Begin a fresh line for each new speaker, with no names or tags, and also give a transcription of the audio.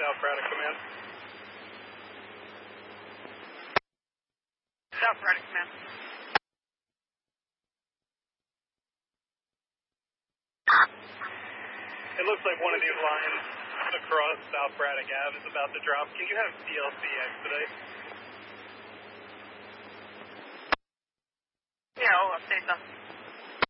South Braddock Command.
South Braddock Command.
It looks like one of these lines across South Braddock Ave is about to drop. Can you have DLC expedite?
Yeah, I'll update them.